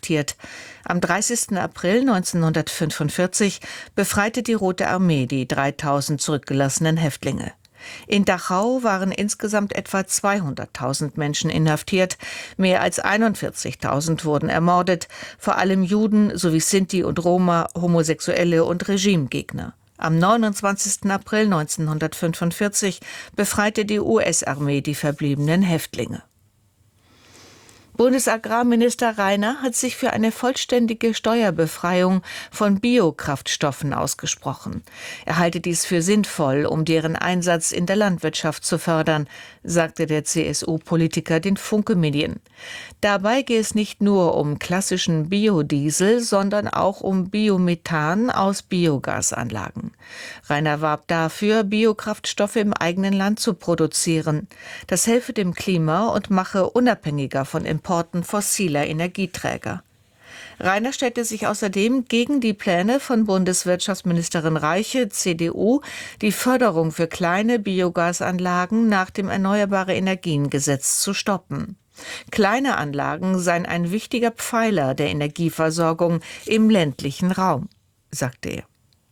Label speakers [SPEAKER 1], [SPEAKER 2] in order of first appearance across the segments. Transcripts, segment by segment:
[SPEAKER 1] inhaftiert. Am 30. April 1945 befreite die Rote Armee die 3000 zurückgelassenen Häftlinge. In Dachau waren insgesamt etwa 200.000 Menschen inhaftiert, mehr als 41.000 wurden ermordet, vor allem Juden sowie Sinti und Roma, Homosexuelle und Regimegegner. Am 29. April 1945 befreite die US-Armee die verbliebenen Häftlinge. Bundesagrarminister Rainer hat sich für eine vollständige Steuerbefreiung von Biokraftstoffen ausgesprochen. Er halte dies für sinnvoll, um deren Einsatz in der Landwirtschaft zu fördern, sagte der CSU-Politiker den Funke Medien. Dabei gehe es nicht nur um klassischen Biodiesel, sondern auch um Biomethan aus Biogasanlagen. Rainer warb dafür, Biokraftstoffe im eigenen Land zu produzieren. Das helfe dem Klima und mache unabhängiger von Importen fossiler Energieträger. Rainer stellte sich außerdem gegen die Pläne von Bundeswirtschaftsministerin Reiche, CDU, die Förderung für kleine Biogasanlagen nach dem Erneuerbare-Energien-Gesetz zu stoppen. Kleine Anlagen seien ein wichtiger Pfeiler der Energieversorgung im ländlichen Raum, sagte er.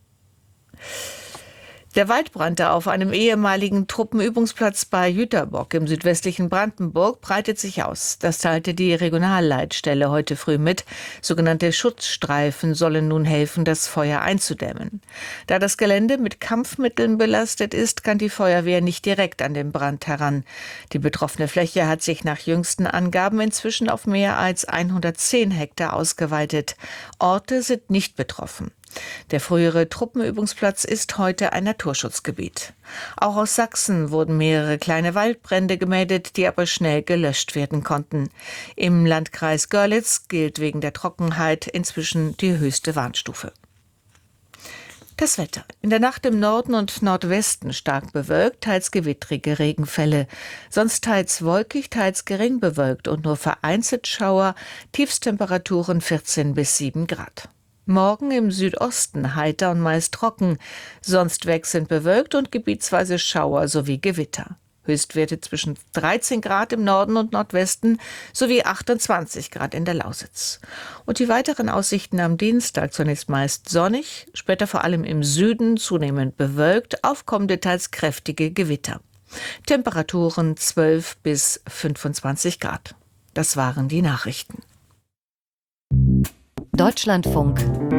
[SPEAKER 1] Der Waldbrand auf einem ehemaligen Truppenübungsplatz bei Jüterbock im südwestlichen Brandenburg breitet sich aus. Das teilte die Regionalleitstelle heute früh mit. Sogenannte Schutzstreifen sollen nun helfen, das Feuer einzudämmen. Da das Gelände mit Kampfmitteln belastet ist, kann die Feuerwehr nicht direkt an den Brand heran. Die betroffene Fläche hat sich nach jüngsten Angaben inzwischen auf mehr als 110 Hektar ausgeweitet. Orte sind nicht betroffen. Der frühere Truppenübungsplatz ist heute ein Naturschutzgebiet. Auch aus Sachsen wurden mehrere kleine Waldbrände gemeldet, die aber schnell gelöscht werden konnten. Im Landkreis Görlitz gilt wegen der Trockenheit inzwischen die höchste Warnstufe. Das Wetter. In der Nacht im Norden und Nordwesten stark bewölkt, teils gewittrige Regenfälle. Sonst teils wolkig, teils gering bewölkt und nur vereinzelt Schauer. Tiefstemperaturen 14 bis 7 Grad. Morgen im Südosten heiter und meist trocken, sonst wechselnd bewölkt und gebietsweise Schauer sowie Gewitter. Höchstwerte zwischen 13 Grad im Norden und Nordwesten sowie 28 Grad in der Lausitz. Und die weiteren Aussichten am Dienstag zunächst meist sonnig, später vor allem im Süden zunehmend bewölkt, aufkommende teils kräftige Gewitter. Temperaturen 12 bis 25 Grad. Das waren die Nachrichten.
[SPEAKER 2] Deutschlandfunk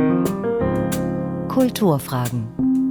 [SPEAKER 2] Kulturfragen.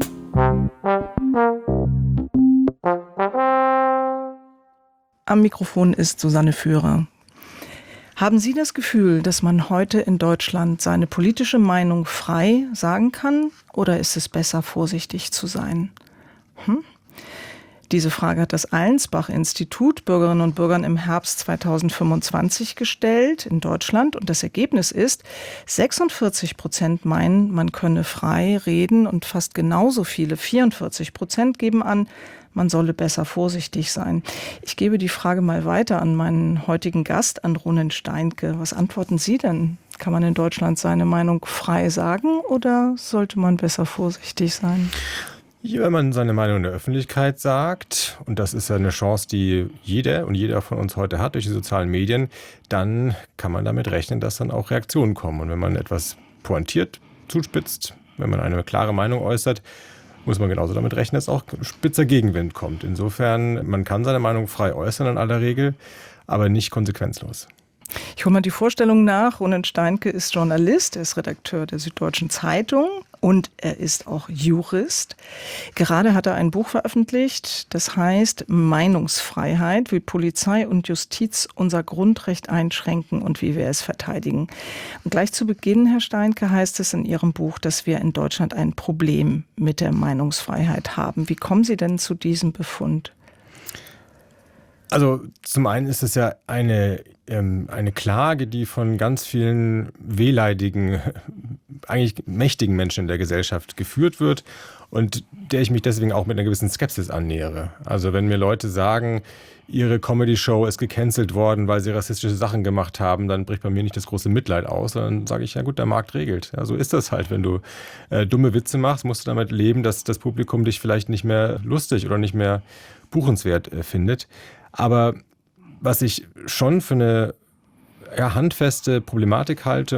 [SPEAKER 3] Am Mikrofon ist Susanne Führer. Haben Sie das Gefühl, dass man heute in Deutschland seine politische Meinung frei sagen kann, oder ist es besser, vorsichtig zu sein? Diese Frage hat das Allensbach-Institut Bürgerinnen und Bürgern im Herbst 2025 gestellt in Deutschland. Und das Ergebnis ist, 46% meinen, man könne frei reden und fast genauso viele, 44%, geben an, man solle besser vorsichtig sein. Ich gebe die Frage mal weiter an meinen heutigen Gast, an Ronen Steinke. Was antworten Sie denn? Kann man in Deutschland seine Meinung frei sagen oder sollte man besser vorsichtig sein?
[SPEAKER 4] Wenn man seine Meinung in der Öffentlichkeit sagt, und das ist ja eine Chance, die jeder von uns heute hat durch die sozialen Medien, dann kann man damit rechnen, dass dann auch Reaktionen kommen. Und wenn man etwas pointiert, zuspitzt, wenn man eine klare Meinung äußert, muss man genauso damit rechnen, dass auch spitzer Gegenwind kommt. Insofern, man kann seine Meinung frei äußern in aller Regel, aber nicht konsequenzlos.
[SPEAKER 3] Ich hole mal die Vorstellung nach. Ronen Steinke ist Journalist, er ist Redakteur der Süddeutschen Zeitung und er ist auch Jurist. Gerade hat er ein Buch veröffentlicht, das heißt Meinungsfreiheit, wie Polizei und Justiz unser Grundrecht einschränken und wie wir es verteidigen. Und gleich zu Beginn, Herr Steinke, heißt es in Ihrem Buch, dass wir in Deutschland ein Problem mit der Meinungsfreiheit haben. Wie kommen Sie denn zu diesem Befund?
[SPEAKER 4] Also zum einen ist es ja eine Klage, die von ganz vielen wehleidigen, eigentlich mächtigen Menschen in der Gesellschaft geführt wird und der ich mich deswegen auch mit einer gewissen Skepsis annähere. Also wenn mir Leute sagen, ihre Comedy-Show ist gecancelt worden, weil sie rassistische Sachen gemacht haben, dann bricht bei mir nicht das große Mitleid aus, sondern sage ich, ja gut, der Markt regelt. Ja, so ist das halt. Wenn du dumme Witze machst, musst du damit leben, dass das Publikum dich vielleicht nicht mehr lustig oder nicht mehr buchenswert findet. Aber was ich schon für eine handfeste Problematik halte